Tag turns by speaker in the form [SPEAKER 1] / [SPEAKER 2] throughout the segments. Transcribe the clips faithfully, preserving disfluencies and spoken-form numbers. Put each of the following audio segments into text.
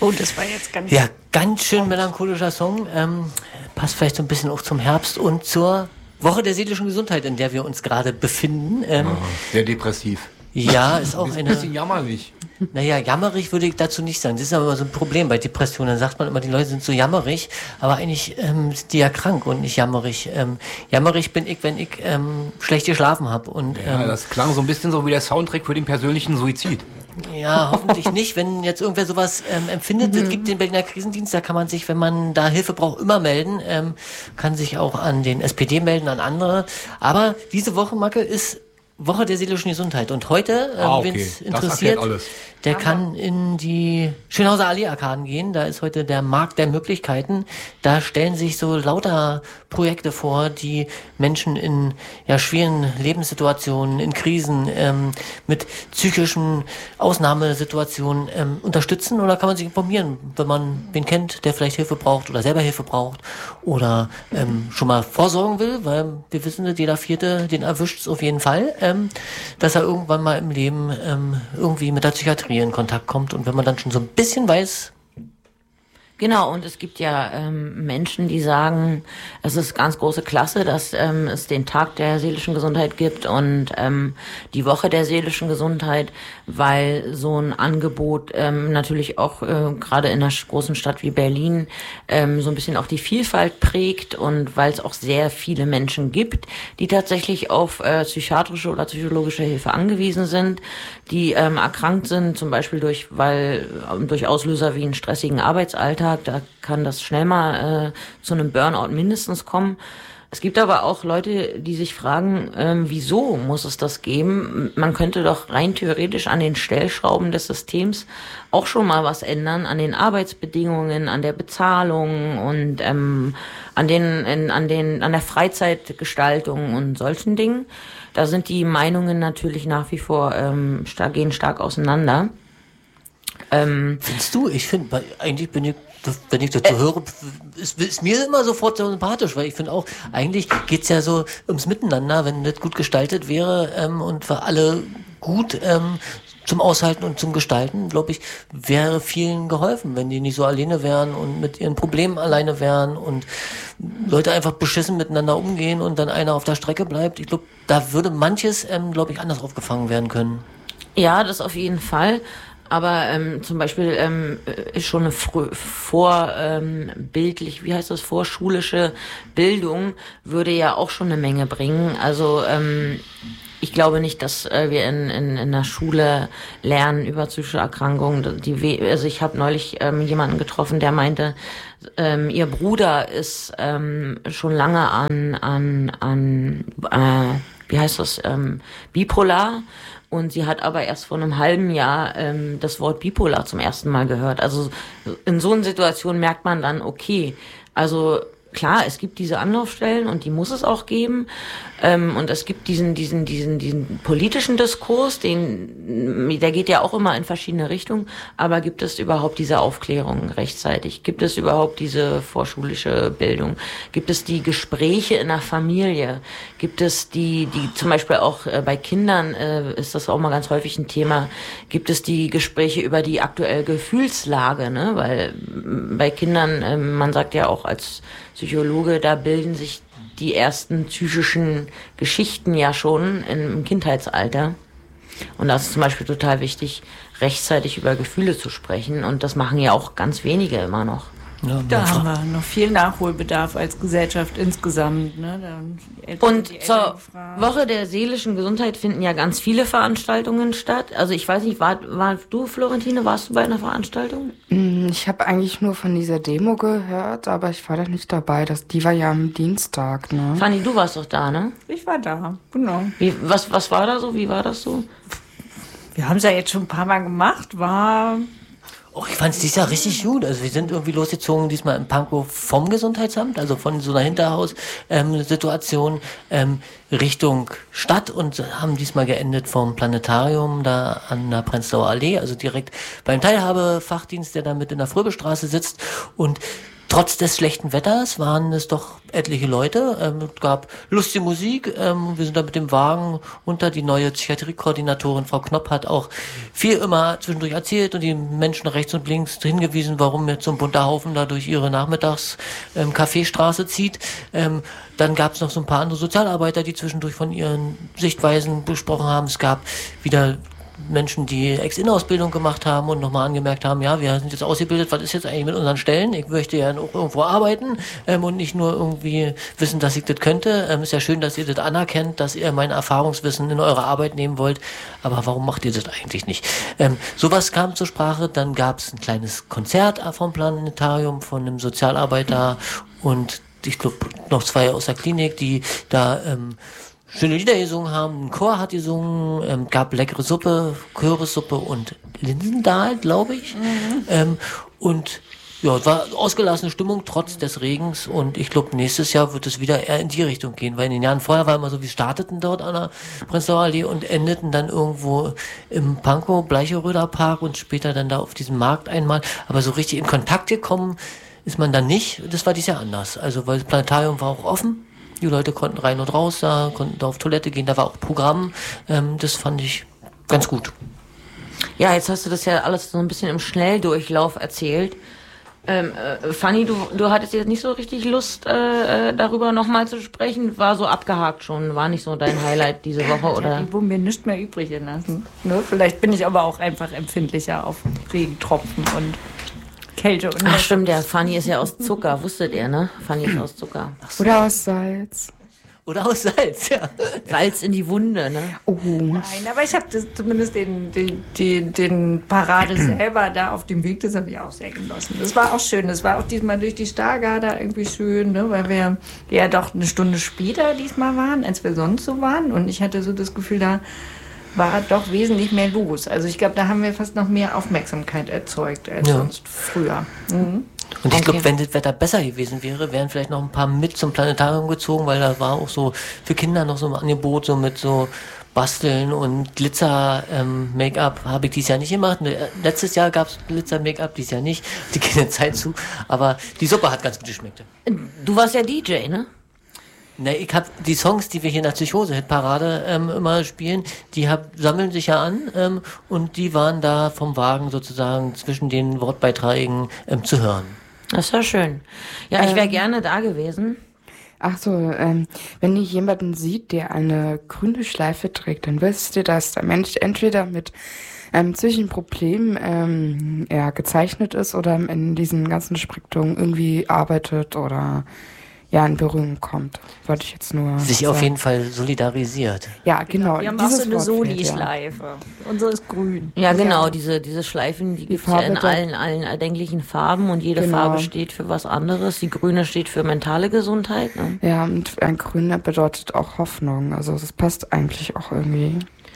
[SPEAKER 1] Oh, das war jetzt ganz...
[SPEAKER 2] Ja, ganz schön melancholischer Song. Ähm, passt vielleicht so ein bisschen auch zum Herbst und zur Woche der seelischen Gesundheit, in der wir uns gerade befinden. Ähm,
[SPEAKER 3] oh, sehr depressiv.
[SPEAKER 2] Ja, ist auch
[SPEAKER 3] ist ein
[SPEAKER 2] eine...
[SPEAKER 3] bisschen jammerlich.
[SPEAKER 2] Naja, jammerig würde ich dazu nicht sagen. Das ist aber immer so ein Problem bei Depressionen. Dann sagt man immer, die Leute sind so jammerig, aber eigentlich ähm, sind die ja krank und nicht jammerig. Ähm, jammerig bin ich, wenn ich ähm, schlecht geschlafen habe. Und
[SPEAKER 3] Ja,
[SPEAKER 2] ähm,
[SPEAKER 3] das klang so ein bisschen so wie der Soundtrack für den persönlichen Suizid.
[SPEAKER 2] ja, hoffentlich nicht. Wenn jetzt irgendwer sowas ähm, empfindet, es gibt den Berliner Krisendienst, da kann man sich, wenn man da Hilfe braucht, immer melden. Ähm, kann sich auch an den S P D melden, an andere. Aber diese Woche, Macke, ist Woche der seelischen Gesundheit. Und heute, ähm,
[SPEAKER 3] Ah, okay.
[SPEAKER 2] wen es
[SPEAKER 3] Das
[SPEAKER 2] interessiert,
[SPEAKER 3] erklärt alles.
[SPEAKER 2] der kann in die Schönhauser Allee-Arkaden gehen. Da ist heute der Markt der Möglichkeiten. Da stellen sich so lauter Projekte vor, die Menschen in ja, schweren Lebenssituationen, in Krisen, ähm, mit psychischen Ausnahmesituationen ähm, unterstützen. Oder kann man sich informieren, wenn man wen kennt, der vielleicht Hilfe braucht oder selber Hilfe braucht oder ähm, schon mal vorsorgen will, weil wir wissen, dass jeder Vierte, den erwischt es auf jeden Fall, ähm, dass er irgendwann mal im Leben ähm, irgendwie mit der Psychiatrie in Kontakt kommt. Und wenn man dann schon so ein bisschen weiß...
[SPEAKER 1] Genau, und es gibt ja ähm, Menschen, die sagen, es ist ganz große Klasse, dass ähm, es den Tag der seelischen Gesundheit gibt und ähm, die Woche der seelischen Gesundheit, weil so ein Angebot ähm, natürlich auch äh, gerade in einer großen Stadt wie Berlin ähm, so ein bisschen auch die Vielfalt prägt und weil es auch sehr viele Menschen gibt, die tatsächlich auf äh, psychiatrische oder psychologische Hilfe angewiesen sind, die ähm, erkrankt sind, zum Beispiel durch, weil äh, durch Auslöser wie einen stressigen Arbeitsalltag. Da kann das schnell mal äh, zu einem Burnout mindestens kommen. Es gibt aber auch Leute, die sich fragen, ähm, wieso muss es das geben? Man könnte doch rein theoretisch an den Stellschrauben des Systems auch schon mal was ändern, an den Arbeitsbedingungen, an der Bezahlung und ähm, an den, in, an den, an der Freizeitgestaltung und solchen Dingen. Da sind die Meinungen natürlich nach wie vor ähm, stark, gehen stark auseinander.
[SPEAKER 2] Ähm, Findest du? Ich finde, eigentlich bin ich, wenn ich dazu äh, höre, ist, ist mir immer sofort so sympathisch, weil ich finde auch, eigentlich geht's ja so ums Miteinander, wenn das gut gestaltet wäre ähm, und für alle gut ähm, zum Aushalten und zum Gestalten, glaube ich, wäre vielen geholfen, wenn die nicht so alleine wären und mit ihren Problemen alleine wären und Leute einfach beschissen miteinander umgehen und dann einer auf der Strecke bleibt. Ich glaube, da würde manches, ähm, glaube ich, anders aufgefangen werden können.
[SPEAKER 1] Ja, das auf jeden Fall. Aber ähm, zum Beispiel ähm, ist schon eine frü- vor ähm, bildlich, wie heißt das, vorschulische Bildung würde ja auch schon eine Menge bringen. Also ähm, ich glaube nicht, dass äh, wir in, in, in der Schule lernen über psychische Erkrankungen. Die we- also ich habe neulich ähm, jemanden getroffen, der meinte, ähm, ihr Bruder ist ähm, schon lange an an an äh, wie heißt das ähm, bipolar. Und sie hat aber erst vor einem halben Jahr ähm, das Wort bipolar zum ersten Mal gehört. Also in so einer Situation merkt man dann, okay, also klar, es gibt diese Anlaufstellen und die muss es auch geben. Ähm, und es gibt diesen, diesen, diesen, diesen politischen Diskurs, den, der geht ja auch immer in verschiedene Richtungen. Aber gibt es überhaupt diese Aufklärung rechtzeitig? Gibt es überhaupt diese vorschulische Bildung? Gibt es die Gespräche in der Familie? Gibt es die, die zum Beispiel auch äh, bei Kindern äh, ist das auch mal ganz häufig ein Thema. Gibt es die Gespräche über die aktuelle Gefühlslage? Ne? Weil äh, bei Kindern, äh, man sagt ja auch als Psychologe, da bilden sich die ersten psychischen Geschichten ja schon im Kindheitsalter. Und das ist zum Beispiel total wichtig, rechtzeitig über Gefühle zu sprechen. Und das machen ja auch ganz wenige immer noch.
[SPEAKER 4] Ja, da haben wir noch viel Nachholbedarf als Gesellschaft insgesamt. Ne?
[SPEAKER 1] Eltern, und zur Woche der seelischen Gesundheit finden ja ganz viele Veranstaltungen statt. Also ich weiß nicht, war, war du, Florentine, warst du bei einer Veranstaltung?
[SPEAKER 5] Ich habe eigentlich nur von dieser Demo gehört, aber ich war da nicht dabei. Das, die war ja am Dienstag. Ne?
[SPEAKER 1] Fanny, du warst doch da, ne?
[SPEAKER 4] Ich war da, genau.
[SPEAKER 1] Wie, was, was war da so? Wie war das so?
[SPEAKER 4] Wir haben es ja jetzt schon ein paar Mal gemacht, war...
[SPEAKER 2] Oh, ich fand es dieses Jahr richtig gut. Also wir sind irgendwie losgezogen, diesmal in Pankow vom Gesundheitsamt, also von so einer Hinterhaus-Situation ähm, Richtung Stadt und haben diesmal geendet vom Planetarium da an der Prenzlauer Allee, also direkt beim Teilhabefachdienst, der da mit in der Fröbestraße sitzt. Und Trotz des schlechten Wetters waren es doch etliche Leute. Ähm, es gab lustige Musik. Ähm, wir sind da mit dem Wagen unter. Die neue Psychiatriekoordinatorin Frau Knopp hat auch viel immer zwischendurch erzählt und die Menschen rechts und links hingewiesen, warum jetzt so ein bunter Haufen da durch ihre Nachmittags ähm, Kaffeestraße zieht. Ähm, dann gab es noch so ein paar andere Sozialarbeiter, die zwischendurch von ihren Sichtweisen besprochen haben. Es gab wieder Menschen, die Ex-In-Ausbildung gemacht haben und nochmal angemerkt haben, ja, wir sind jetzt ausgebildet, was ist jetzt eigentlich mit unseren Stellen? Ich möchte ja noch irgendwo arbeiten ähm, und nicht nur irgendwie wissen, dass ich das könnte. Ähm, ist ja schön, dass ihr das anerkennt, dass ihr mein Erfahrungswissen in eure Arbeit nehmen wollt, aber warum macht ihr das eigentlich nicht? Ähm, sowas kam zur Sprache, dann gab es ein kleines Konzert vom Planetarium von einem Sozialarbeiter und ich glaube noch zwei aus der Klinik, die da ähm, schöne Lieder gesungen haben, ein Chor hat gesungen, ähm, gab leckere Suppe, Kürbissuppe und Linsendahl, glaube ich. Mhm. Ähm, und ja, es war ausgelassene Stimmung trotz des Regens und ich glaube, nächstes Jahr wird es wieder eher in die Richtung gehen, weil in den Jahren vorher war immer so, wir starteten dort an der Prenzlauer Allee und endeten dann irgendwo im Pankow, Bleicheröder Park und später dann da auf diesem Markt einmal, aber so richtig in Kontakt gekommen ist man dann nicht. Das war dieses Jahr anders, also weil das Planetarium war auch offen. Die Leute konnten rein und raus da, konnten da auf Toilette gehen, da war auch Programm. Ähm, das fand ich ganz gut.
[SPEAKER 1] Ja, jetzt hast du das ja alles so ein bisschen im Schnelldurchlauf erzählt. Ähm, äh, Fanny, du, du hattest jetzt nicht so richtig Lust, äh, darüber nochmal zu sprechen. War so abgehakt schon, war nicht so dein Highlight diese Woche, oder?
[SPEAKER 4] Ja, die wurden mir nicht mehr übrig gelassen. Ne? Vielleicht bin ich aber auch einfach empfindlicher auf Regentropfen und Kälte und
[SPEAKER 1] Ach stimmt, der Fanny ist ja aus Zucker, wusstet ihr, ne? Fanny ist aus Zucker.
[SPEAKER 5] So. Oder aus Salz.
[SPEAKER 2] Oder aus Salz, ja.
[SPEAKER 1] Salz in die Wunde, ne?
[SPEAKER 5] Oh.
[SPEAKER 4] Nein, aber ich habe zumindest den, den, den, den Parade selber da auf dem Weg, das habe ich auch sehr genossen. Das war auch schön, das war auch diesmal durch die Stargarder irgendwie schön, ne? Weil wir ja doch eine Stunde später diesmal waren, als wir sonst so waren. Und ich hatte so das Gefühl, da war doch wesentlich mehr los. Also ich glaube, da haben wir fast noch mehr Aufmerksamkeit erzeugt als ja. sonst früher. Mhm.
[SPEAKER 2] Und ich
[SPEAKER 1] okay.
[SPEAKER 2] glaube, wenn das Wetter besser gewesen wäre, wären vielleicht noch ein paar mit zum Planetarium gezogen, weil da war auch so für Kinder noch so ein Angebot, so mit so Basteln und Glitzer-Make-up ähm, habe ich dieses Jahr nicht gemacht. Letztes Jahr gab es Glitzer-Make-up, dieses Jahr nicht. Die keine Zeit zu. Aber die Suppe hat ganz gut geschmeckt.
[SPEAKER 1] Du warst ja D J, ne?
[SPEAKER 2] Ne, ich hab die Songs, die wir hier in der Psychose-Hitparade ähm, immer spielen, die hab, sammeln sich ja an ähm, und die waren da vom Wagen sozusagen zwischen den Wortbeiträgen ähm, zu hören.
[SPEAKER 1] Das ist ja schön. Ja, ich wäre
[SPEAKER 5] Ähm,
[SPEAKER 1] gerne da gewesen.
[SPEAKER 5] Ach so, ähm, wenn ihr jemanden sieht, der eine grüne Schleife trägt, dann wisst ihr, dass der Mensch entweder mit ähm, solchen Problemen ähm, ja, gezeichnet ist oder in diesen ganzen Richtungen irgendwie arbeitet oder ja in Berührung kommt. Wollte ich jetzt nur
[SPEAKER 2] Sich
[SPEAKER 5] sagen.
[SPEAKER 2] auf jeden Fall solidarisiert.
[SPEAKER 5] Ja, genau.
[SPEAKER 4] Wir haben auch
[SPEAKER 5] dieses
[SPEAKER 4] so eine
[SPEAKER 5] Wort fehlt, ja.
[SPEAKER 4] Soli-Schleife. Unsere ist grün.
[SPEAKER 1] Ja, genau, diese, diese Schleifen, die,
[SPEAKER 5] Die
[SPEAKER 1] gibt's ja in
[SPEAKER 5] Farbe
[SPEAKER 1] allen, allen erdenklichen Farben und jede
[SPEAKER 5] Genau.
[SPEAKER 1] Farbe steht für was anderes. Die grüne steht für mentale Gesundheit, ne?
[SPEAKER 5] Ja, und ein Grüner bedeutet auch Hoffnung. Also das passt eigentlich auch irgendwie.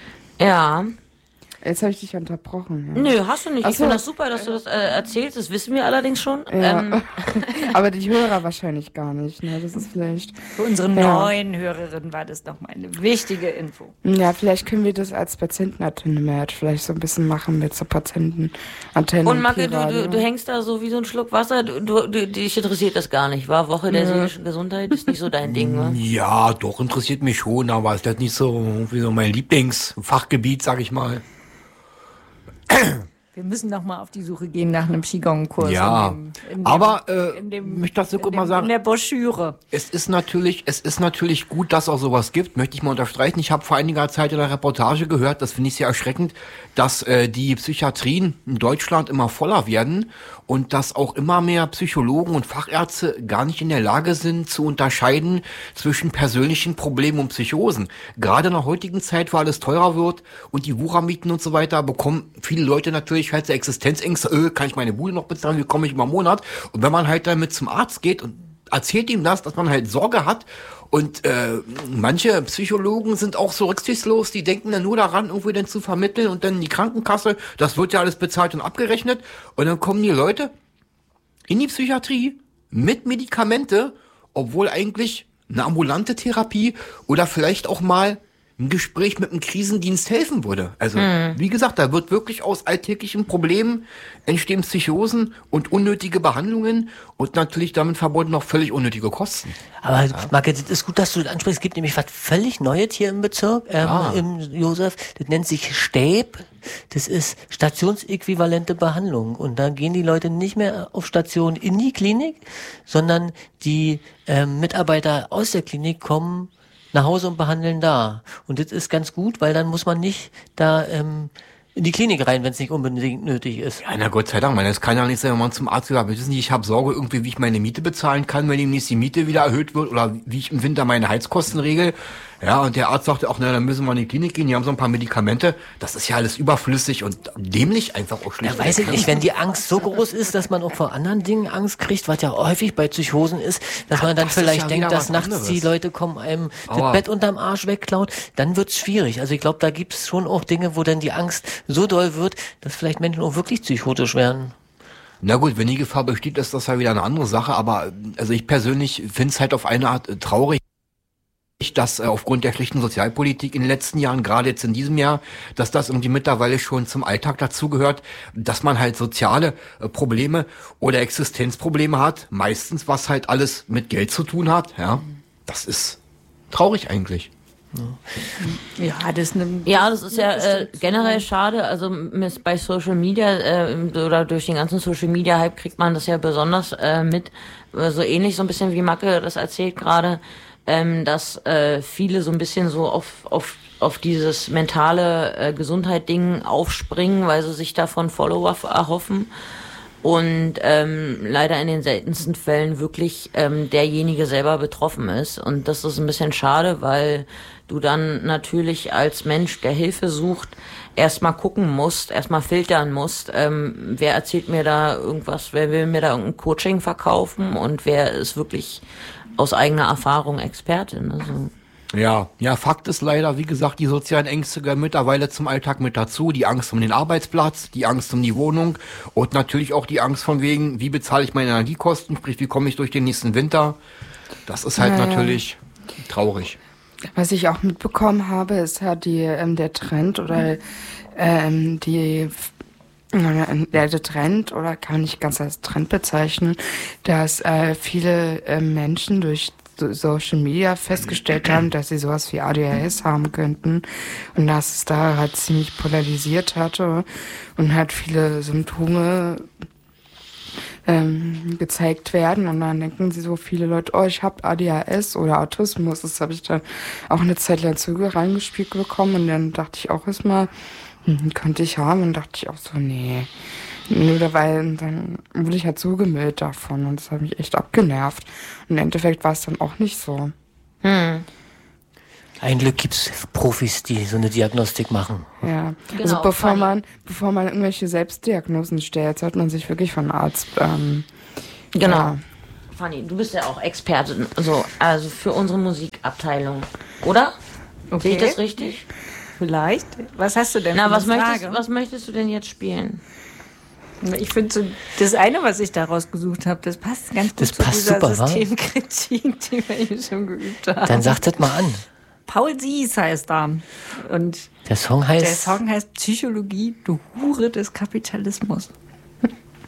[SPEAKER 1] Ja.
[SPEAKER 5] Jetzt habe ich dich unterbrochen. Ja.
[SPEAKER 1] Nö, hast du nicht.
[SPEAKER 5] Ach
[SPEAKER 1] Ich
[SPEAKER 5] so.
[SPEAKER 1] finde das super, dass du das äh, erzählst. Das wissen wir allerdings schon.
[SPEAKER 5] Ja.
[SPEAKER 1] Ähm,
[SPEAKER 5] Aber die Hörer wahrscheinlich gar nicht. Ne? Das ist vielleicht.
[SPEAKER 4] Für unsere
[SPEAKER 5] Ja.
[SPEAKER 4] neuen Hörerinnen war das nochmal eine wichtige Info.
[SPEAKER 5] Ja, vielleicht können wir das als Patientenantenne vielleicht so ein bisschen machen mit so Patientenantennen.
[SPEAKER 1] und Macke, du,
[SPEAKER 5] P-Radio.
[SPEAKER 1] du, du hängst da so wie so ein Schluck Wasser. Du, du, du, dich interessiert das gar nicht, war? Woche der
[SPEAKER 5] Ja.
[SPEAKER 1] seelischen Gesundheit ist nicht so dein Ding, ne?
[SPEAKER 3] Ja, doch, interessiert mich schon, aber ist das nicht so wie so mein Lieblingsfachgebiet, sag ich mal.
[SPEAKER 4] Wir müssen noch mal auf die Suche gehen nach einem Qigong-Kurs.
[SPEAKER 3] Ja,
[SPEAKER 4] in dem, in dem,
[SPEAKER 3] aber äh,
[SPEAKER 4] in dem,
[SPEAKER 3] möchte das so
[SPEAKER 4] in
[SPEAKER 3] gut
[SPEAKER 4] dem,
[SPEAKER 3] mal sagen.
[SPEAKER 4] in der Broschüre.
[SPEAKER 3] Es ist natürlich, es ist natürlich gut, dass es auch sowas gibt, möchte ich mal unterstreichen. Ich habe vor einiger Zeit in einer Reportage gehört, das finde ich sehr erschreckend, dass äh, die Psychiatrien in Deutschland immer voller werden und dass auch immer mehr Psychologen und Fachärzte gar nicht in der Lage sind zu unterscheiden zwischen persönlichen Problemen und Psychosen. Gerade in der heutigen Zeit, wo alles teurer wird und die Wuchermieten und so weiter, bekommen viele Leute natürlich halt so Existenzängste, äh, kann ich meine Bude noch bezahlen, wie komme ich immer im Monat? Und wenn man halt damit zum Arzt geht und erzählt ihm das, dass man halt Sorge hat. Und äh, manche Psychologen sind auch so rücksichtslos, die denken dann nur daran, irgendwie dann zu vermitteln und dann die Krankenkasse, das wird ja alles bezahlt und abgerechnet. Und dann kommen die Leute in die Psychiatrie mit Medikamente, obwohl eigentlich eine ambulante Therapie oder vielleicht auch mal ein Gespräch mit einem Krisendienst helfen würde. Also, mhm. wie gesagt, da wird wirklich aus alltäglichen Problemen entstehen Psychosen und unnötige Behandlungen und natürlich damit verbunden noch völlig unnötige Kosten.
[SPEAKER 2] Aber, ja. Marke, das ist gut, dass du das ansprichst. Es gibt nämlich was völlig Neues hier im Bezirk, ähm, ah. im Josef. Das nennt sich Stäb. Das ist stationsäquivalente Behandlung. Und da gehen die Leute nicht mehr auf Station in die Klinik, sondern die ähm, Mitarbeiter aus der Klinik kommen nach Hause und behandeln da. Und das ist ganz gut, weil dann muss man nicht da ähm, in die Klinik rein, wenn es nicht unbedingt nötig ist.
[SPEAKER 3] Ja, na Gott sei Dank, weil es kann ja nicht sein, wenn man zum Arzt sagt, wissen Sie, ich habe Sorge irgendwie, wie ich meine Miete bezahlen kann, wenn demnächst die Miete wieder erhöht wird oder wie ich im Winter meine Heizkosten regel. Ja, und der Arzt sagte auch, na, dann müssen wir in die Klinik gehen, die haben so ein paar Medikamente. Das ist ja alles überflüssig und dämlich einfach auch schlicht.
[SPEAKER 2] Ja, weiß ich nicht, wenn die Angst so groß ist, dass man auch vor anderen Dingen Angst kriegt, was ja häufig bei Psychosen ist, dass ja, man dann das vielleicht ja denkt, dass nachts anderes. Die Leute kommen, einem das Aber Bett unterm Arsch wegklauen, dann wird's schwierig. Also ich glaube, da gibt's schon auch Dinge, wo dann die Angst so doll wird, dass vielleicht Menschen auch wirklich psychotisch werden.
[SPEAKER 3] Na gut, wenn die Gefahr besteht, ist das ja wieder eine andere Sache. Aber also ich persönlich finde es halt auf eine Art äh, traurig, dass äh, aufgrund der schlechten Sozialpolitik in den letzten Jahren, gerade jetzt in diesem Jahr, dass das irgendwie mittlerweile schon zum Alltag dazugehört, dass man halt soziale äh, Probleme oder Existenzprobleme hat, meistens was halt alles mit Geld zu tun hat, ja. Das ist traurig eigentlich.
[SPEAKER 1] Ja, das, ja, das ist ja äh, generell schade. Also bei Social Media äh, oder durch den ganzen Social Media Hype kriegt man das ja besonders äh, mit, äh, so ähnlich so ein bisschen wie Macke das erzählt gerade, ähm, dass äh, viele so ein bisschen so auf auf auf dieses mentale äh, Gesundheit-Ding aufspringen, weil sie sich davon Follower erhoffen. Und ähm, leider in den seltensten Fällen wirklich ähm, derjenige selber betroffen ist. Und das ist ein bisschen schade, weil du dann natürlich als Mensch, der Hilfe sucht, erstmal gucken musst, erstmal filtern musst, ähm, wer erzählt mir da irgendwas, wer will mir da irgendein Coaching verkaufen und wer ist wirklich aus eigener Erfahrung Expertin. Also.
[SPEAKER 3] Ja, ja, Fakt ist leider, wie gesagt, die sozialen Ängste gehören mittlerweile zum Alltag mit dazu. Die Angst um den Arbeitsplatz, die Angst um die Wohnung und natürlich auch die Angst von wegen, wie bezahle ich meine Energiekosten, sprich, wie komme ich durch den nächsten Winter. Das ist halt ja, natürlich traurig.
[SPEAKER 5] Was ich auch mitbekommen habe, ist ja die, ähm, der Trend oder ähm, die äh, der Trend, oder kann man nicht ganz als Trend bezeichnen, dass äh, viele äh, Menschen durch Social Media festgestellt haben, dass sie sowas wie A D H S haben könnten und dass es da halt ziemlich polarisiert hatte und halt viele Symptome ähm, gezeigt werden und dann denken sie so viele Leute, oh, ich habe A D H S oder Autismus. Das habe ich dann auch eine Zeit lang Züge reingespielt bekommen und dann dachte ich auch erstmal, hm, könnte ich haben und dachte ich auch so, nee. Nur weil dann wurde ich halt zugemüllt davon und das hat mich echt abgenervt. Und im Endeffekt war es dann auch nicht so.
[SPEAKER 2] Hm. Ein Glück gibt's Profis, die so eine Diagnostik machen.
[SPEAKER 5] Ja, genau, also bevor funny. man bevor man irgendwelche Selbstdiagnosen stellt, sollte man sich wirklich von einem Arzt... Ähm,
[SPEAKER 1] genau. Ja. Fanny, du bist ja auch Expertin, so, also für unsere Musikabteilung, oder? Okay. Sehe ich das richtig?
[SPEAKER 4] Vielleicht. Was hast du denn
[SPEAKER 1] Na,
[SPEAKER 4] für
[SPEAKER 1] was
[SPEAKER 4] eine
[SPEAKER 1] möchtest,
[SPEAKER 4] Frage?
[SPEAKER 1] was möchtest du denn jetzt spielen?
[SPEAKER 4] Ich finde so, das eine, was ich da rausgesucht habe, das passt ganz gut
[SPEAKER 2] das
[SPEAKER 4] zu
[SPEAKER 2] passt
[SPEAKER 4] dieser
[SPEAKER 2] super,
[SPEAKER 4] Systemkritik, die wir hier schon geübt haben.
[SPEAKER 2] Dann sag das mal an.
[SPEAKER 4] Paul Sies heißt da. Und
[SPEAKER 2] der Song heißt?
[SPEAKER 4] Der Song heißt Psychologie, du Hure des Kapitalismus.